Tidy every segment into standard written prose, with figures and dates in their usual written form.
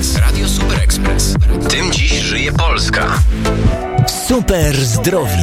Express. Radio Super Express. Tym dziś żyje Polska. Super zdrowi.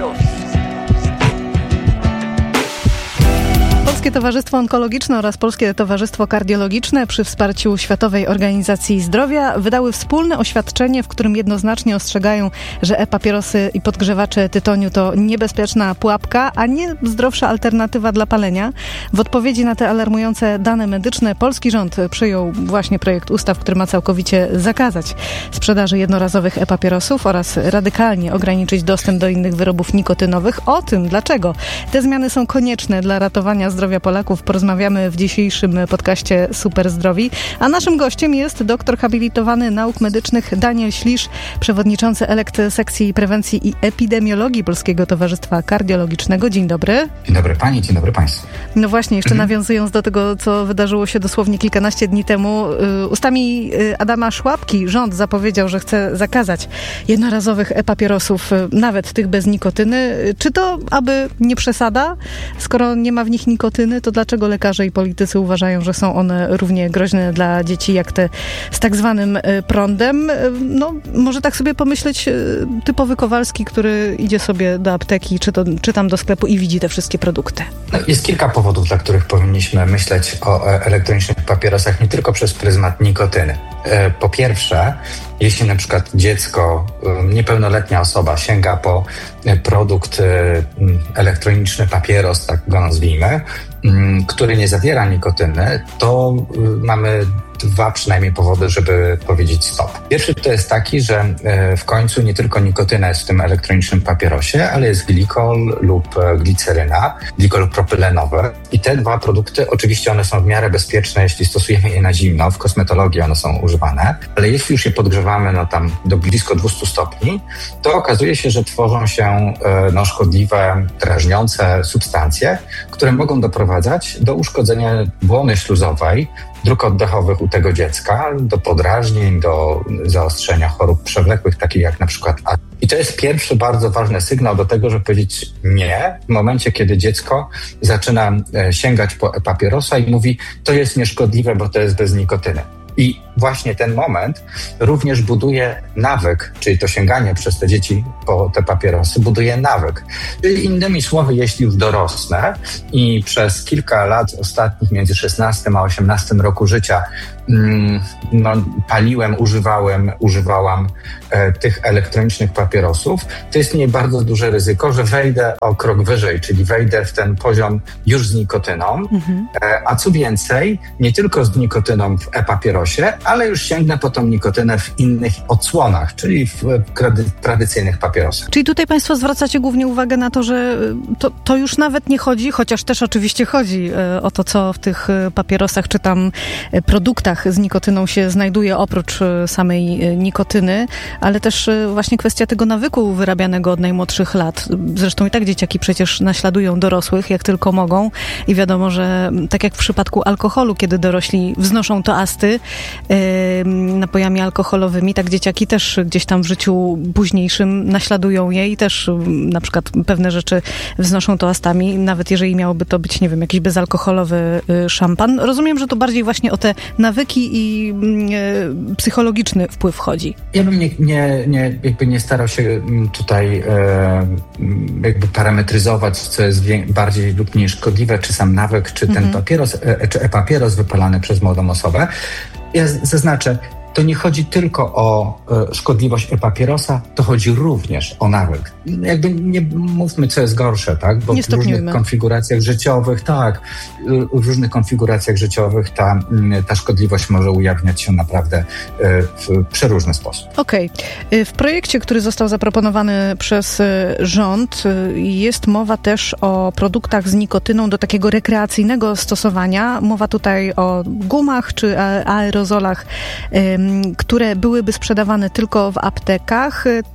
Polskie Towarzystwo Onkologiczne oraz Polskie Towarzystwo Kardiologiczne przy wsparciu Światowej Organizacji Zdrowia wydały wspólne oświadczenie, w którym jednoznacznie ostrzegają, że e-papierosy i podgrzewacze tytoniu to niebezpieczna pułapka, a nie zdrowsza alternatywa dla palenia. W odpowiedzi na te alarmujące dane medyczne polski rząd przyjął właśnie projekt ustaw, który ma całkowicie zakazać sprzedaży jednorazowych e-papierosów oraz radykalnie ograniczyć dostęp do innych wyrobów nikotynowych. O tym, dlaczego te zmiany są konieczne dla ratowania zdrowia Polaków, porozmawiamy w dzisiejszym podcaście Super Zdrowi. A naszym gościem jest doktor habilitowany nauk medycznych Daniel Ślisz, przewodniczący elekt sekcji prewencji i epidemiologii Polskiego Towarzystwa Kardiologicznego. Dzień dobry. Dzień dobry pani, dzień dobry państwu. No właśnie, jeszcze nawiązując do tego, co wydarzyło się dosłownie kilkanaście dni temu, ustami Adama Szłapki rząd zapowiedział, że chce zakazać jednorazowych e-papierosów, nawet tych bez nikotyny. Czy to aby nie przesada? Skoro nie ma w nich nikotyny, to dlaczego lekarze i politycy uważają, że są one równie groźne dla dzieci jak te z tak zwanym prądem? No, może tak sobie pomyśleć typowy Kowalski, który idzie sobie do apteki czy tam do sklepu i widzi te wszystkie produkty. No, jest kilka powodów, dla których powinniśmy myśleć o elektronicznych papierosach nie tylko przez pryzmat nikotyny. Po pierwsze, jeśli na przykład dziecko, niepełnoletnia osoba sięga po produkt elektroniczny papieros, tak go nazwijmy, który nie zawiera nikotyny, to mamy dwa przynajmniej powody, żeby powiedzieć stop. Pierwszy to jest taki, że w końcu nie tylko nikotyna jest w tym elektronicznym papierosie, ale jest glikol lub gliceryna, glikol propylenowy. I te dwa produkty, oczywiście one są w miarę bezpieczne, jeśli stosujemy je na zimno, w kosmetologii one są używane, ale jeśli już je podgrzewamy tam do blisko 200 stopni, to okazuje się, że tworzą się szkodliwe, drażniące substancje, które mogą doprowadzać do uszkodzenia błony śluzowej, dróg oddechowych u tego dziecka, do podrażnień, do zaostrzenia chorób przewlekłych, takich jak na przykład astma. I to jest pierwszy bardzo ważny sygnał do tego, żeby powiedzieć nie w momencie, kiedy dziecko zaczyna sięgać po papierosa i mówi, to jest nieszkodliwe, bo to jest bez nikotyny. I właśnie ten moment również buduje nawyk, czyli to sięganie przez te dzieci po te papierosy buduje nawyk. Czyli innymi słowy, jeśli już dorosnę i przez kilka lat ostatnich, między 16 a 18 roku życia paliłem, używałam tych elektronicznych papierosów, to jest mniej bardzo duże ryzyko, że wejdę o krok wyżej, czyli wejdę w ten poziom już z nikotyną, a co więcej, nie tylko z nikotyną w e-papierosie, ale już sięgnę po tą nikotynę w innych odsłonach, czyli w tradycyjnych papierosach. Czyli tutaj państwo zwracacie głównie uwagę na to, że to już nawet nie chodzi, chociaż też oczywiście chodzi o to, co w tych papierosach czy tam produktach z nikotyną się znajduje oprócz samej nikotyny, ale też właśnie kwestia tego nawyku wyrabianego od najmłodszych lat. Zresztą i tak dzieciaki przecież naśladują dorosłych, jak tylko mogą i wiadomo, że tak jak w przypadku alkoholu, kiedy dorośli wznoszą toasty napojami alkoholowymi, tak dzieciaki też gdzieś tam w życiu późniejszym naśladują je i też na przykład pewne rzeczy wznoszą toastami, nawet jeżeli miałoby to być, nie wiem, jakiś bezalkoholowy szampan. Rozumiem, że to bardziej właśnie o te nawyki i psychologiczny wpływ chodzi. Ja bym nie starał się tutaj parametryzować, co jest bardziej lub mniej szkodliwe, czy sam nawyk, czy ten papieros, czy e-papieros wypalany przez młodą osobę. Ja zaznaczę, to nie chodzi tylko o szkodliwość e-papierosa, to chodzi również o nawyk. Nie mówmy, co jest gorsze, tak? Bo w różnych konfiguracjach życiowych, w różnych konfiguracjach życiowych ta szkodliwość może ujawniać się naprawdę w przeróżny sposób. Okej. W projekcie, który został zaproponowany przez rząd, jest mowa też o produktach z nikotyną do takiego rekreacyjnego stosowania. Mowa tutaj o gumach czy aerozolach, które byłyby sprzedawane tylko w aptekach. Czy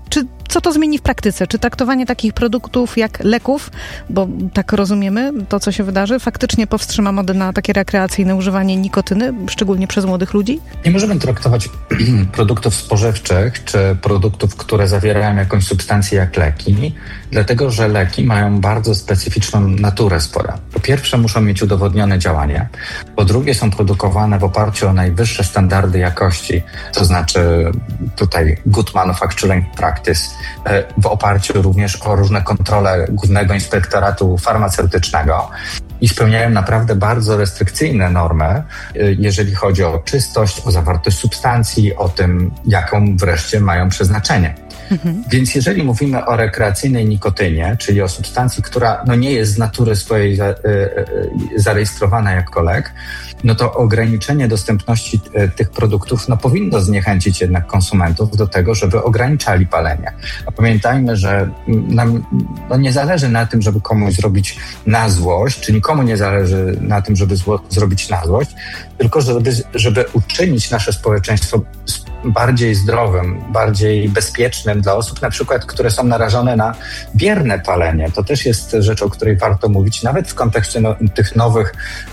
Co to zmieni w praktyce? Czy traktowanie takich produktów jak leków, bo tak rozumiemy to, co się wydarzy, faktycznie powstrzyma modę na takie rekreacyjne używanie nikotyny, szczególnie przez młodych ludzi? Nie możemy traktować produktów spożywczych czy produktów, które zawierają jakąś substancję jak leki, dlatego że leki mają bardzo specyficzną naturę spora. Po pierwsze muszą mieć udowodnione działanie, po drugie są produkowane w oparciu o najwyższe standardy jakości, to znaczy tutaj Good Manufacturing Practice, w oparciu również o różne kontrole Głównego Inspektoratu Farmaceutycznego i spełniają naprawdę bardzo restrykcyjne normy, jeżeli chodzi o czystość, o zawartość substancji, o tym, jaką wreszcie mają przeznaczenie. Więc jeżeli mówimy o rekreacyjnej nikotynie, czyli o substancji, która nie jest z natury swojej zarejestrowana jako lek, no to ograniczenie dostępności tych produktów powinno zniechęcić jednak konsumentów do tego, żeby ograniczali palenie. A pamiętajmy, że nam nie zależy na tym, żeby komuś zrobić na złość, czy nikomu nie zależy na tym, żeby zrobić na złość, tylko żeby uczynić nasze społeczeństwo bardziej zdrowym, bardziej bezpiecznym dla osób, na przykład, które są narażone na bierne palenie. To też jest rzecz, o której warto mówić, nawet w kontekście tych nowych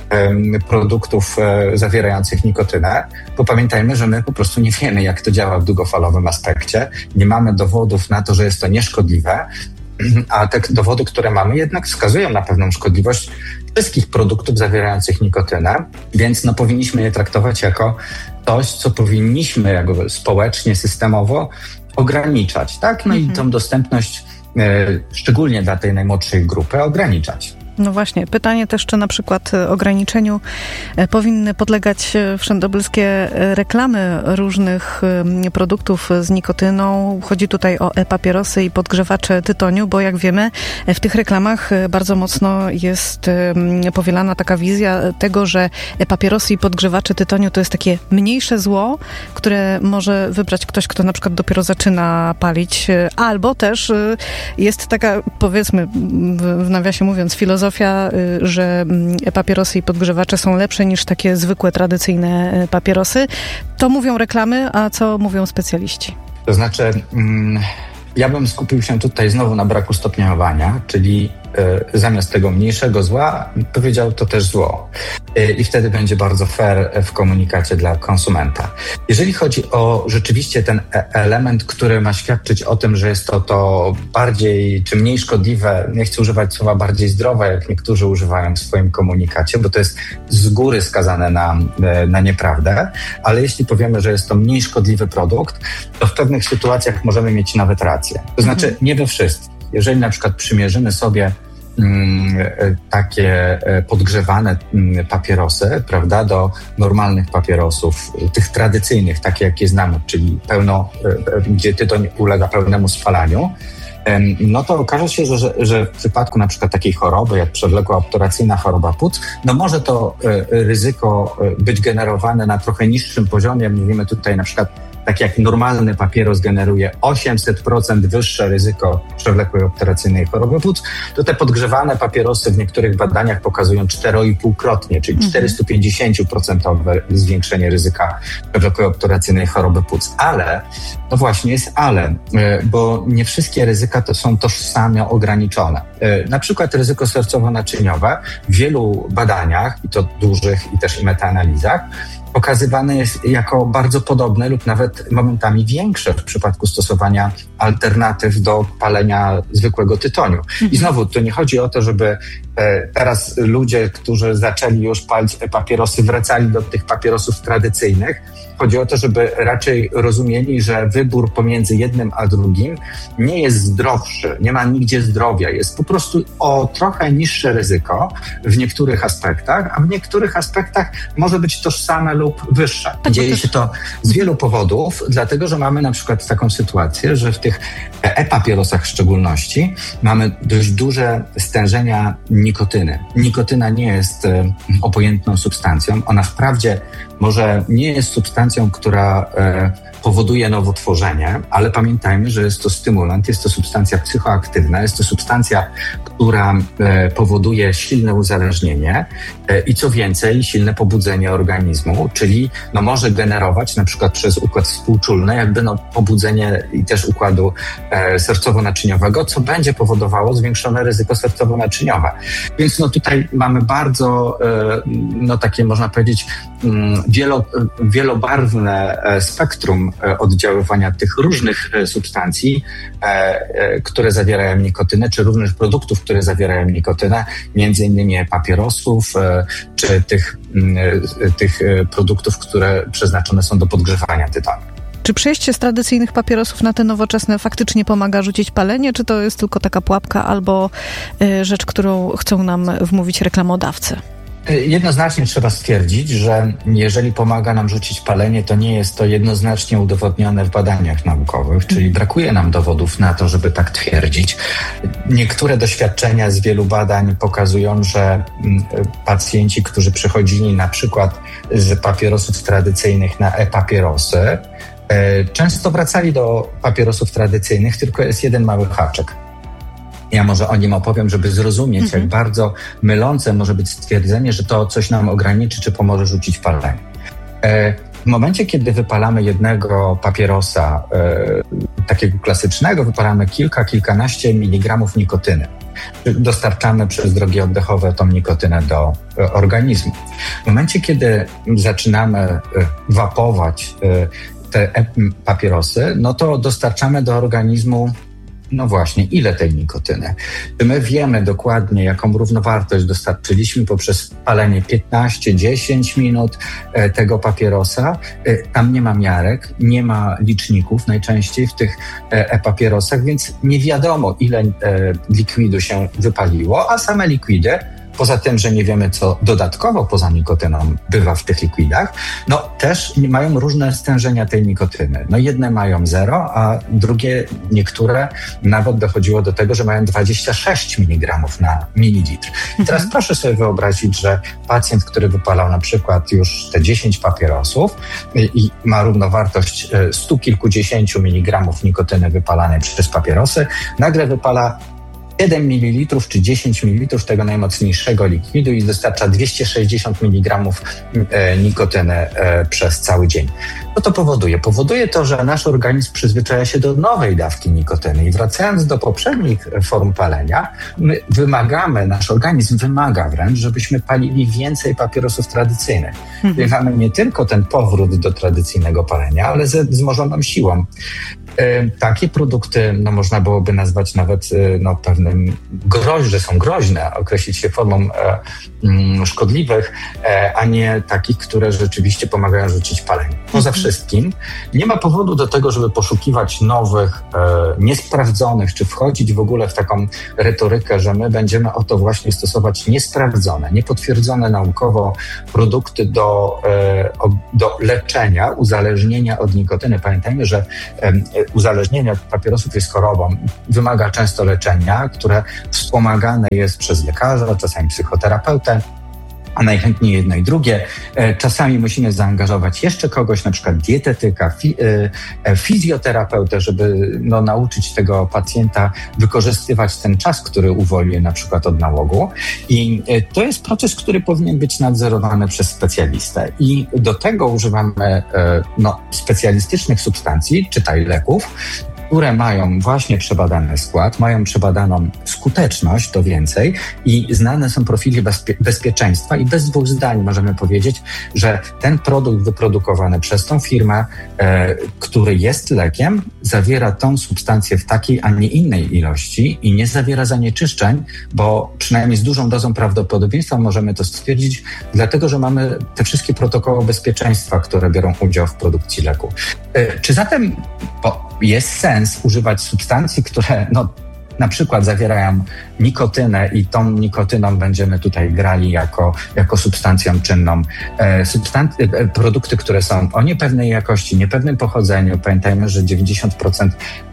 produktów zawierających nikotynę, bo pamiętajmy, że my po prostu nie wiemy, jak to działa w długofalowym aspekcie. Nie mamy dowodów na to, że jest to nieszkodliwe, a te dowody, które mamy, jednak wskazują na pewną szkodliwość wszystkich produktów zawierających nikotynę, więc powinniśmy je traktować jako coś, co powinniśmy jakby społecznie, systemowo ograniczać, tak? I tą dostępność, szczególnie dla tej najmłodszej grupy, ograniczać. No właśnie, pytanie też, czy na przykład ograniczeniu powinny podlegać wszędobylskie reklamy różnych produktów z nikotyną. Chodzi tutaj o e-papierosy i podgrzewacze tytoniu, bo jak wiemy, w tych reklamach bardzo mocno jest powielana taka wizja tego, że e-papierosy i podgrzewacze tytoniu to jest takie mniejsze zło, które może wybrać ktoś, kto na przykład dopiero zaczyna palić, albo też jest taka, powiedzmy, w nawiasie mówiąc, filozofia, że papierosy i podgrzewacze są lepsze niż takie zwykłe, tradycyjne papierosy. To mówią reklamy, a co mówią specjaliści? To znaczy, ja bym skupił się tutaj znowu na braku stopniowania, czyli zamiast tego mniejszego zła powiedział to też zło. I wtedy będzie bardzo fair w komunikacie dla konsumenta. Jeżeli chodzi o rzeczywiście ten element, który ma świadczyć o tym, że jest to bardziej czy mniej szkodliwe, nie chcę używać słowa bardziej zdrowe, jak niektórzy używają w swoim komunikacie, bo to jest z góry skazane na nieprawdę, ale jeśli powiemy, że jest to mniej szkodliwy produkt, to w pewnych sytuacjach możemy mieć nawet rację. To znaczy nie we wszystkich. Jeżeli na przykład przymierzymy sobie takie podgrzewane papierosy, prawda, do normalnych papierosów, tych tradycyjnych, takie jakie znamy, czyli gdzie tytoń ulega pełnemu spalaniu, no to okaże się, że w przypadku na przykład takiej choroby, jak przewlekła obturacyjna choroba płuc, może to ryzyko być generowane na trochę niższym poziomie. Mówimy tutaj na przykład, tak jak normalny papieros generuje 800% wyższe ryzyko przewlekłej obturacyjnej choroby płuc, to te podgrzewane papierosy w niektórych badaniach pokazują 4,5-krotnie, czyli 450% zwiększenie ryzyka przewlekłej obturacyjnej choroby płuc. Ale, no właśnie jest ale, bo nie wszystkie ryzyka to są tożsame ograniczone. Na przykład ryzyko sercowo-naczyniowe w wielu badaniach, i to dużych, i też i metaanalizach, pokazywane jest jako bardzo podobne lub nawet momentami większe w przypadku stosowania alternatyw do palenia zwykłego tytoniu. I znowu, to nie chodzi o to, żeby teraz ludzie, którzy zaczęli już palić papierosy, wracali do tych papierosów tradycyjnych. Chodzi o to, żeby raczej rozumieli, że wybór pomiędzy jednym a drugim nie jest zdrowszy, nie ma nigdzie zdrowia. Jest po prostu o trochę niższe ryzyko w niektórych aspektach, a w niektórych aspektach może być tożsame lub wyższe. Dzieje się to z wielu powodów, dlatego że mamy na przykład taką sytuację, że w tych e-papierosach w szczególności mamy dość duże stężenia nikotyny. Nikotyna nie jest obojętną substancją. Ona wprawdzie może nie jest substancją, która powoduje nowotworzenie, ale pamiętajmy, że jest to stymulant, jest to substancja psychoaktywna, jest to substancja, która powoduje silne uzależnienie i co więcej, silne pobudzenie organizmu organizmu, czyli może generować na przykład przez układ współczulny pobudzenie i też układu sercowo-naczyniowego, co będzie powodowało zwiększone ryzyko sercowo-naczyniowe. Więc tutaj mamy bardzo takie, można powiedzieć, wielobarwne spektrum oddziaływania tych różnych substancji, które zawierają nikotynę, czy różnych produktów, które zawierają nikotynę, między innymi papierosów, czy tych produktów, które przeznaczone są do podgrzewania tytoniu. Czy przejście z tradycyjnych papierosów na te nowoczesne faktycznie pomaga rzucić palenie, czy to jest tylko taka pułapka albo rzecz, którą chcą nam wmówić reklamodawcy? Jednoznacznie trzeba stwierdzić, że jeżeli pomaga nam rzucić palenie, to nie jest to jednoznacznie udowodnione w badaniach naukowych, czyli brakuje nam dowodów na to, żeby tak twierdzić. Niektóre doświadczenia z wielu badań pokazują, że pacjenci, którzy przechodzili na przykład z papierosów tradycyjnych na e-papierosy, często wracali do papierosów tradycyjnych, tylko jest jeden mały haczyk. Ja może o nim opowiem, żeby zrozumieć, jak bardzo mylące może być stwierdzenie, że to coś nam ograniczy, czy pomoże rzucić palenie. W momencie, kiedy wypalamy jednego papierosa, takiego klasycznego, wypalamy kilkanaście miligramów nikotyny. Dostarczamy przez drogi oddechowe tą nikotynę do organizmu. W momencie, kiedy zaczynamy wapować te papierosy, to dostarczamy do organizmu właśnie, ile tej nikotyny? Czy my wiemy dokładnie, jaką równowartość dostarczyliśmy poprzez palenie 15-10 minut tego papierosa? Tam nie ma miarek, nie ma liczników najczęściej w tych papierosach, więc nie wiadomo, ile likwidu się wypaliło, a same likwidy, poza tym, że nie wiemy, co dodatkowo poza nikotyną bywa w tych likwidach, też mają różne stężenia tej nikotyny. Jedne mają 0, a drugie, niektóre nawet dochodziło do tego, że mają 26 mg na mililitr. I teraz proszę sobie wyobrazić, że pacjent, który wypalał na przykład już te 10 papierosów i ma równowartość 100 kilkudziesięciu miligramów nikotyny wypalanej przez papierosy, nagle wypala 7 ml czy 10 ml tego najmocniejszego likwidu i dostarcza 260 mg nikotyny przez cały dzień. Co to powoduje? Powoduje to, że nasz organizm przyzwyczaja się do nowej dawki nikotyny i wracając do poprzednich form palenia, nasz organizm wymaga wręcz, żebyśmy palili więcej papierosów tradycyjnych. Więc mamy nie tylko ten powrót do tradycyjnego palenia, ale ze wzmożoną siłą. Takie produkty można byłoby nazwać nawet pewnym że są groźne, określić się formą szkodliwych, a nie takich, które rzeczywiście pomagają rzucić palenie. Poza wszystkim nie ma powodu do tego, żeby poszukiwać nowych, niesprawdzonych, czy wchodzić w ogóle w taką retorykę, że my będziemy oto właśnie stosować niesprawdzone, niepotwierdzone naukowo produkty do leczenia uzależnienia od nikotyny. Pamiętajmy, że uzależnienie od papierosów jest chorobą, wymaga często leczenia, które wspomagane jest przez lekarza, czasami psychoterapeutę, a najchętniej jedno i drugie. Czasami musimy zaangażować jeszcze kogoś, na przykład dietetyka, fizjoterapeutę, żeby nauczyć tego pacjenta wykorzystywać ten czas, który uwolni na przykład od nałogu. I to jest proces, który powinien być nadzorowany przez specjalistę. I do tego używamy specjalistycznych substancji, czytaj leków, które mają właśnie przebadany skład, mają przebadaną skuteczność, to więcej, i znane są profile bezpieczeństwa i bez dwóch zdań możemy powiedzieć, że ten produkt wyprodukowany przez tą firmę, który jest lekiem, zawiera tą substancję w takiej, a nie innej ilości i nie zawiera zanieczyszczeń, bo przynajmniej z dużą dozą prawdopodobieństwa możemy to stwierdzić, dlatego, że mamy te wszystkie protokoły bezpieczeństwa, które biorą udział w produkcji leku. Czy zatem jest sens używać substancji, które na przykład zawierają nikotynę i tą nikotyną będziemy tutaj grali jako substancją czynną. Produkty, które są o niepewnej jakości, niepewnym pochodzeniu. Pamiętajmy, że 90%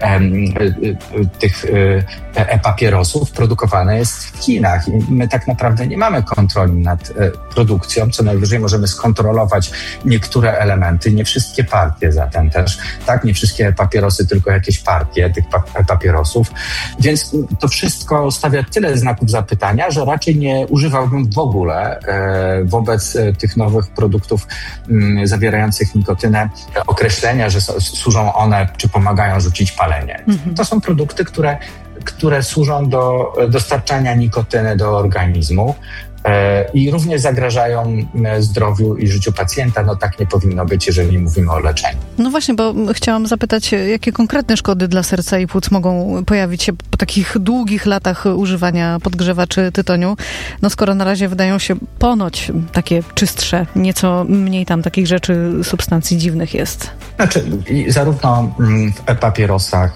tych papierosów produkowane jest w Chinach i my tak naprawdę nie mamy kontroli nad produkcją. Co najwyżej możemy skontrolować niektóre elementy, nie wszystkie partie zatem też. Tak, nie wszystkie papierosy, tylko jakieś partie tych papierosów. Więc Więc to wszystko stawia tyle znaków zapytania, że raczej nie używałbym w ogóle wobec tych nowych produktów zawierających nikotynę określenia, że służą one czy pomagają rzucić palenie. To są produkty, które służą do dostarczania nikotyny do organizmu i również zagrażają zdrowiu i życiu pacjenta. No tak nie powinno być, jeżeli mówimy o leczeniu. No właśnie, bo chciałam zapytać, jakie konkretne szkody dla serca i płuc mogą pojawić się po takich długich latach używania podgrzewaczy tytoniu? No skoro na razie wydają się ponoć takie czystsze, nieco mniej tam takich rzeczy, substancji dziwnych jest. Znaczy, zarówno w e-papierosach,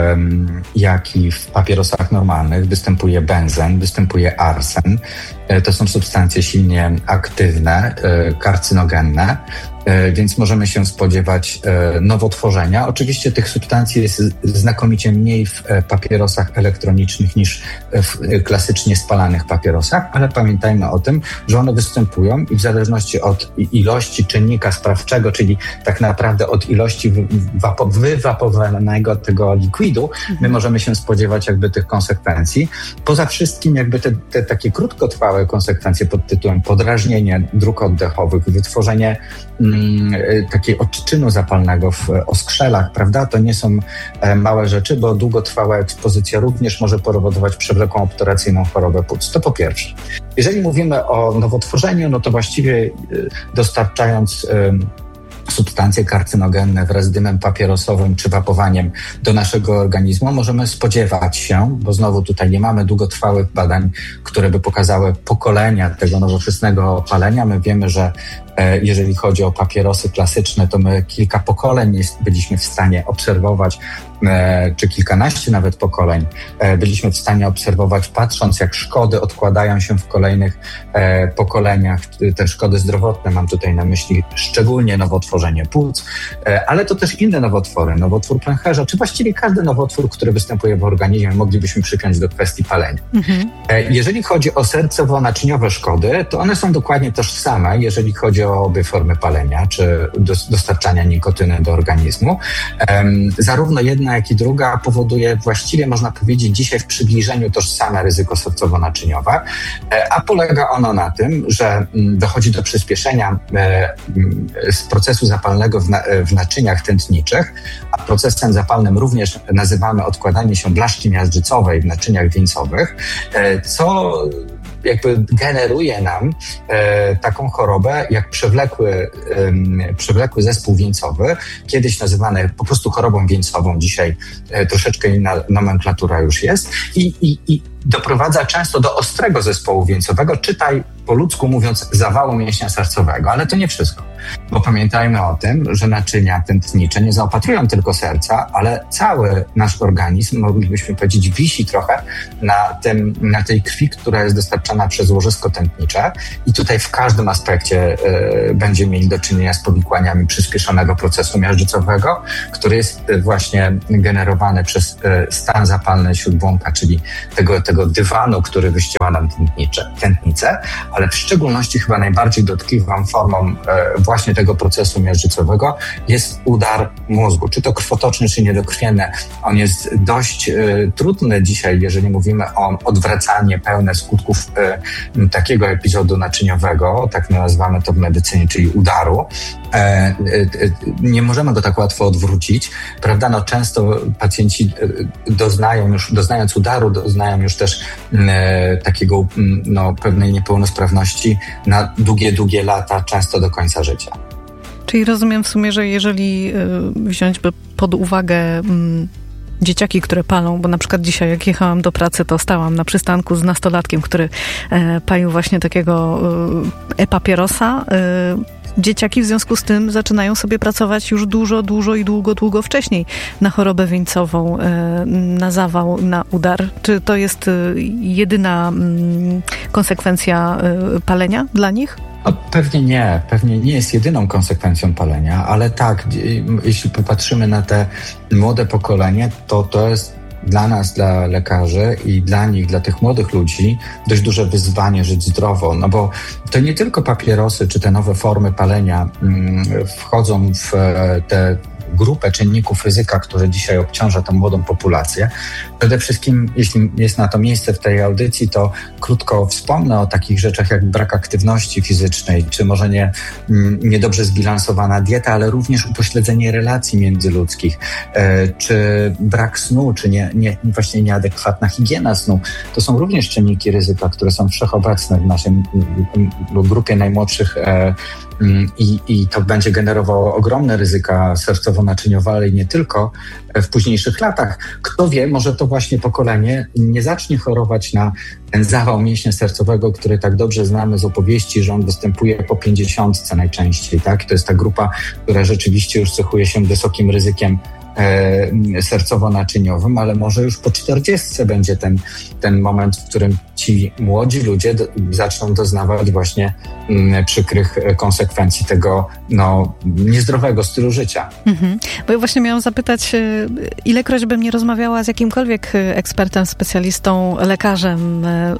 jak i w papierosach normalnych występuje benzen, występuje arsen. To są substancje silnie aktywne, karcynogenne, więc możemy się spodziewać nowotworzenia. Oczywiście tych substancji jest znakomicie mniej w papierosach elektronicznych niż w klasycznie spalanych papierosach, ale pamiętajmy o tym, że one występują i w zależności od ilości czynnika sprawczego, czyli tak naprawdę od ilości wywapowanego tego likwidu, my możemy się spodziewać jakby tych konsekwencji. Poza wszystkim jakby te takie krótkotrwałe konsekwencje pod tytułem podrażnienie dróg oddechowych, wytworzenie takiej odczynu zapalnego w oskrzelach, prawda? To nie są małe rzeczy, bo długotrwała ekspozycja również może powodować przewlekłą obturacyjną chorobę płuc. To po pierwsze. Jeżeli mówimy o nowotworzeniu, no to właściwie dostarczając substancje karcynogenne wraz z dymem papierosowym czy wapowaniem do naszego organizmu, możemy spodziewać się, bo znowu tutaj nie mamy długotrwałych badań, które by pokazały pokolenia tego nowoczesnego palenia. My wiemy, że jeżeli chodzi o papierosy klasyczne, to my kilka pokoleń byliśmy w stanie obserwować, czy kilkanaście nawet pokoleń byliśmy w stanie obserwować, patrząc jak szkody odkładają się w kolejnych pokoleniach, te szkody zdrowotne, mam tutaj na myśli szczególnie nowotworzenie płuc, ale to też inne nowotwory, nowotwór pęcherza, czy właściwie każdy nowotwór, który występuje w organizmie, moglibyśmy przypiąć do kwestii palenia. Jeżeli chodzi o sercowo-naczyniowe szkody, to one są dokładnie tożsame, jeżeli chodzi o obie formy palenia, czy dostarczania nikotyny do organizmu. Zarówno jedna, jak i druga powoduje właściwie, można powiedzieć, dzisiaj w przybliżeniu tożsame ryzyko sercowo-naczyniowe, a polega ono na tym, że dochodzi do przyspieszenia z procesu zapalnego w naczyniach tętniczych, a procesem zapalnym również nazywamy odkładanie się blaszki miażdżycowej w naczyniach wieńcowych, co jakby generuje nam taką chorobę jak przewlekły zespół wieńcowy, kiedyś nazywany po prostu chorobą wieńcową, dzisiaj troszeczkę inna nomenklatura już jest i doprowadza często do ostrego zespołu wieńcowego, czytaj po ludzku mówiąc zawału mięśnia sercowego, ale to nie wszystko, bo pamiętajmy o tym, że naczynia tętnicze nie zaopatrują tylko serca, ale cały nasz organizm, moglibyśmy powiedzieć, wisi trochę na tej krwi, która jest dostarczana przez łożysko tętnicze i tutaj w każdym aspekcie będziemy mieli do czynienia z powikłaniami przyspieszonego procesu miażdżycowego, który jest właśnie generowany przez stan zapalny śródbłąka, czyli tego dywanu, który wyściela nam tętnicę, ale w szczególności chyba najbardziej dotkliwą formą właśnie tego procesu miażdżycowego jest udar mózgu, czy to krwotoczny, czy niedokrwienny. On jest dość trudny dzisiaj, jeżeli mówimy o odwracanie pełne skutków takiego epizodu naczyniowego, tak nazywamy to w medycynie, czyli udaru. Nie możemy go tak łatwo odwrócić, prawda? No często pacjenci doznając udaru, doznają już też takiego pewnej niepełnosprawności na długie lata, często do końca życia. Czyli rozumiem w sumie, że jeżeli wziąć by pod uwagę dzieciaki, które palą, bo na przykład dzisiaj jak jechałam do pracy, to stałam na przystanku z nastolatkiem, który palił właśnie takiego e-papierosa. Dzieciaki w związku z tym zaczynają sobie pracować już dużo i długo wcześniej na chorobę wieńcową, na zawał, na udar. Czy to jest jedyna konsekwencja palenia dla nich? No, pewnie nie jest jedyną konsekwencją palenia, ale tak, jeśli popatrzymy na te młode pokolenie, to jest dla nas, dla lekarzy i dla nich, dla tych młodych ludzi dość duże wyzwanie żyć zdrowo, no bo to nie tylko papierosy czy te nowe formy palenia wchodzą w grupę czynników ryzyka, które dzisiaj obciąża tę młodą populację. Przede wszystkim, jeśli jest na to miejsce w tej audycji, to krótko wspomnę o takich rzeczach jak brak aktywności fizycznej, czy może niedobrze zbilansowana dieta, ale również upośledzenie relacji międzyludzkich, czy brak snu, czy właśnie nieadekwatna higiena snu. To są również czynniki ryzyka, które są wszechobecne w naszej grupie najmłodszych i to będzie generowało ogromne ryzyka sercowo-naczyniowe, ale i nie tylko w późniejszych latach. Kto wie, może to właśnie pokolenie nie zacznie chorować na ten zawał mięśnia sercowego, który tak dobrze znamy z opowieści, że on występuje po 50 najczęściej, tak? To jest ta grupa, która rzeczywiście już cechuje się wysokim ryzykiem sercowo-naczyniowym, ale może już po 40 będzie ten moment, w którym ci młodzi ludzie zaczną doznawać właśnie przykrych konsekwencji tego niezdrowego stylu życia. Bo ja właśnie miałam zapytać, ilekroć bym nie rozmawiała z jakimkolwiek ekspertem, specjalistą, lekarzem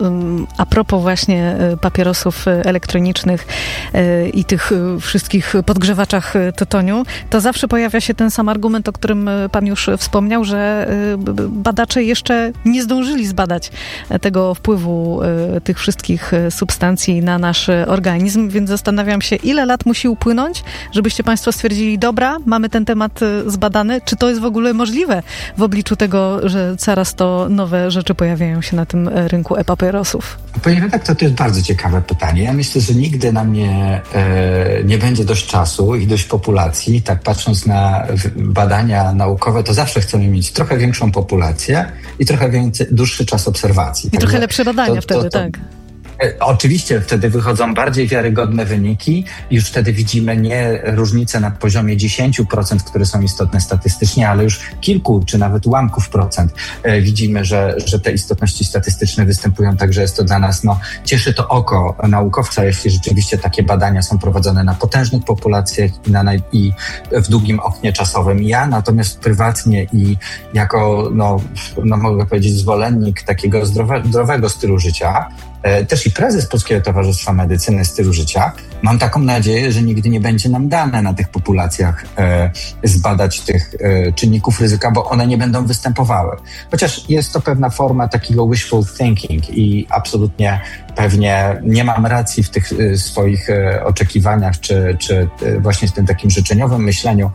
a propos właśnie papierosów elektronicznych i tych wszystkich podgrzewaczach tytoniu, to zawsze pojawia się ten sam argument, o którym pan już wspomniał, że badacze jeszcze nie zdążyli zbadać tego wpływu tych wszystkich substancji na nasz organizm, więc zastanawiam się, ile lat musi upłynąć, żebyście państwo stwierdzili, dobra, mamy ten temat zbadany, czy to jest w ogóle możliwe w obliczu tego, że coraz to nowe rzeczy pojawiają się na tym rynku e-papierosów? Panie redaktor, to jest bardzo ciekawe pytanie. Ja myślę, że nigdy na mnie nie będzie dość czasu i dość populacji. Tak patrząc na badania naukowe, to zawsze chcemy mieć trochę większą populację i trochę dłuższy czas obserwacji. I trochę lepsze badania wtedy, tak. Oczywiście wtedy wychodzą bardziej wiarygodne wyniki i już wtedy widzimy nie różnice na poziomie 10%, które są istotne statystycznie, ale już kilku czy nawet ułamków procent. Widzimy, że te istotności statystyczne występują, także jest to dla nas, cieszy to oko naukowca, jeśli rzeczywiście takie badania są prowadzone na potężnych populacjach i w długim oknie czasowym. Ja natomiast prywatnie i jako, mogę powiedzieć, zwolennik takiego zdrowego stylu życia, też i prezes Polskiego Towarzystwa Medycyny Stylu Życia, mam taką nadzieję, że nigdy nie będzie nam dane na tych populacjach zbadać tych czynników ryzyka, bo one nie będą występowały. Chociaż jest to pewna forma takiego wishful thinking i absolutnie pewnie nie mam racji w tych swoich oczekiwaniach, czy właśnie w tym takim życzeniowym myśleniu,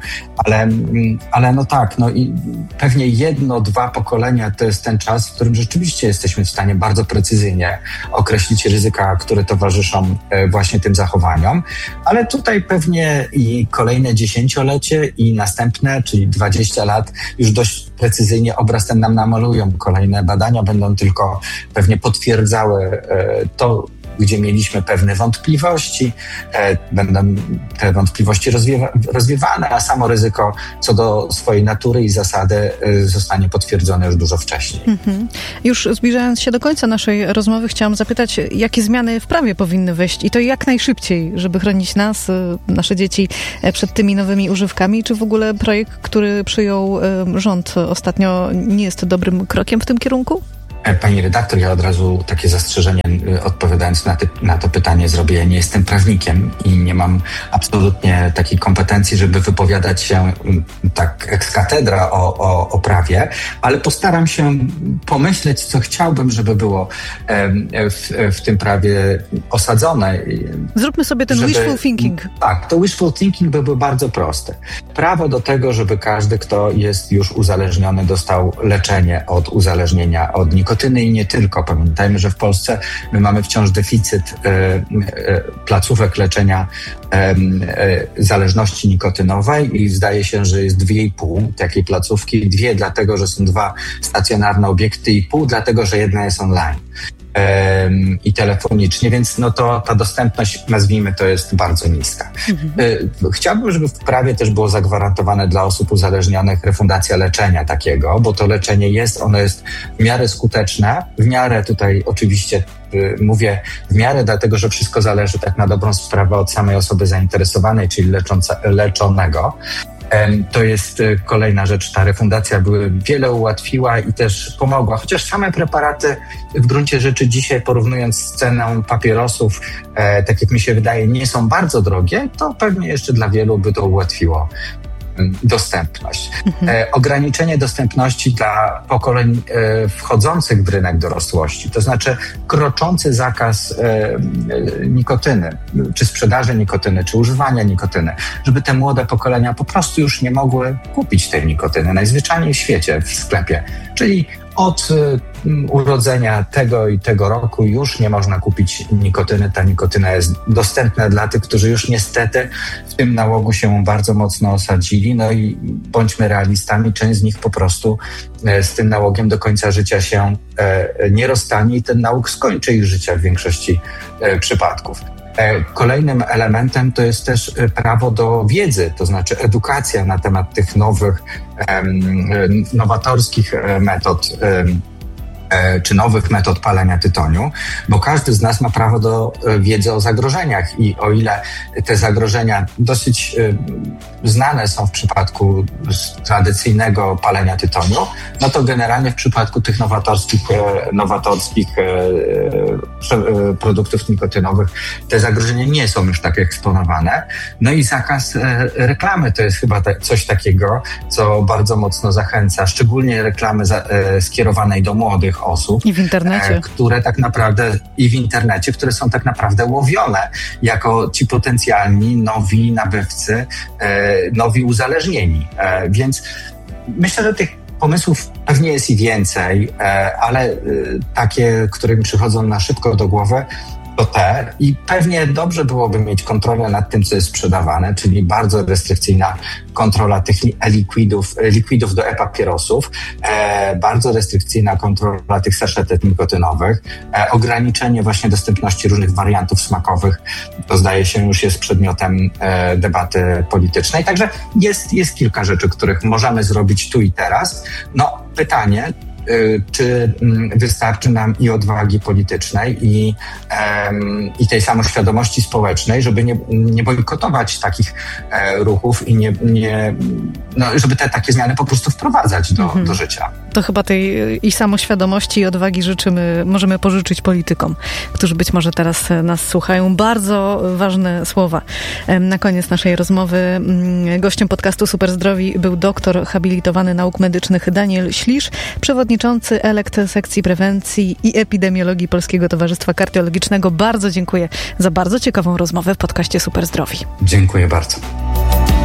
ale i pewnie 1-2 pokolenia to jest ten czas, w którym rzeczywiście jesteśmy w stanie bardzo precyzyjnie określić ryzyka, które towarzyszą właśnie tym zachowaniom, ale tutaj pewnie i kolejne 10-lecie i następne, czyli 20 lat już dość precyzyjnie obraz ten nam namalują. Kolejne badania będą tylko pewnie potwierdzały to, gdzie mieliśmy pewne wątpliwości, będą te wątpliwości rozwiewane, a samo ryzyko co do swojej natury i zasady zostanie potwierdzone już dużo wcześniej. Już zbliżając się do końca naszej rozmowy, chciałam zapytać, jakie zmiany w prawie powinny wejść i to jak najszybciej, żeby chronić nas, nasze dzieci przed tymi nowymi używkami? Czy w ogóle projekt, który przyjął rząd ostatnio, nie jest dobrym krokiem w tym kierunku? Pani redaktor, ja od razu takie zastrzeżenie, odpowiadając na to pytanie, zrobię. Ja nie jestem prawnikiem i nie mam absolutnie takiej kompetencji, żeby wypowiadać się tak ex cathedra o prawie, ale postaram się pomyśleć, co chciałbym, żeby było w tym prawie osadzone. Zróbmy sobie ten wishful thinking. Tak, to wishful thinking byłby bardzo prosty. Prawo do tego, żeby każdy, kto jest już uzależniony, dostał leczenie od uzależnienia, od nikotyny i nie tylko. Pamiętajmy, że w Polsce my mamy wciąż deficyt placówek leczenia zależności nikotynowej i zdaje się, że jest 2,5 takiej placówki. 2 dlatego, że są 2 stacjonarne obiekty i pół dlatego, że jedna jest online i telefonicznie, więc to ta dostępność, nazwijmy to, jest bardzo niska. Chciałbym, żeby w prawie też było zagwarantowane dla osób uzależnionych refundacja leczenia takiego, bo to leczenie ono jest w miarę skuteczne, w miarę tutaj oczywiście mówię w miarę, dlatego że wszystko zależy tak na dobrą sprawę od samej osoby zainteresowanej, czyli leczonego. To jest kolejna rzecz. Ta refundacja wiele ułatwiła i też pomogła. Chociaż same preparaty w gruncie rzeczy dzisiaj, porównując z ceną papierosów, tak jak mi się wydaje, nie są bardzo drogie, to pewnie jeszcze dla wielu by to ułatwiło dostępność. Ograniczenie dostępności dla pokoleń wchodzących w rynek dorosłości, to znaczy kroczący zakaz nikotyny, czy sprzedaży nikotyny, czy używania nikotyny, żeby te młode pokolenia po prostu już nie mogły kupić tej nikotyny najzwyczajniej w świecie, w sklepie. Czyli od urodzenia tego i tego roku już nie można kupić nikotyny. Ta nikotyna jest dostępna dla tych, którzy już niestety w tym nałogu się bardzo mocno osadzili. No i bądźmy realistami, część z nich po prostu z tym nałogiem do końca życia się nie rozstanie i ten nałóg skończy ich życia w większości przypadków. Kolejnym elementem to jest też prawo do wiedzy, to znaczy edukacja na temat tych nowych, nowatorskich metod czy nowych metod palenia tytoniu, bo każdy z nas ma prawo do wiedzy o zagrożeniach i o ile te zagrożenia dosyć znane są w przypadku tradycyjnego palenia tytoniu, no to generalnie w przypadku tych nowatorskich produktów nikotynowych te zagrożenia nie są już tak eksponowane. No i zakaz reklamy to jest chyba coś takiego, co bardzo mocno zachęca, szczególnie reklamy skierowanej do młodych osób. I w internecie. Które są tak naprawdę łowione jako ci potencjalni nowi nabywcy, nowi uzależnieni. Więc myślę, że tych pomysłów pewnie jest i więcej, ale takie, które mi przychodzą na szybko do głowy, to te i pewnie dobrze byłoby mieć kontrolę nad tym, co jest sprzedawane, czyli bardzo restrykcyjna kontrola tych likwidów do e-papierosów, bardzo restrykcyjna kontrola tych saszetek nikotynowych, ograniczenie właśnie dostępności różnych wariantów smakowych, to zdaje się już jest przedmiotem debaty politycznej. Także jest kilka rzeczy, których możemy zrobić tu i teraz. No pytanie, czy wystarczy nam i odwagi politycznej i tej samoświadomości społecznej, żeby nie bojkotować takich ruchów i żeby takie zmiany po prostu wprowadzać do życia. To chyba tej i samoświadomości i odwagi możemy pożyczyć politykom, którzy być może teraz nas słuchają. Bardzo ważne słowa. Na koniec naszej rozmowy gościem podcastu Superzdrowi był doktor habilitowany nauk medycznych Daniel Ślisz, przewodniczący elekt sekcji prewencji i epidemiologii Polskiego Towarzystwa Kardiologicznego. Bardzo dziękuję za bardzo ciekawą rozmowę w podcaście Superzdrowi. Dziękuję bardzo.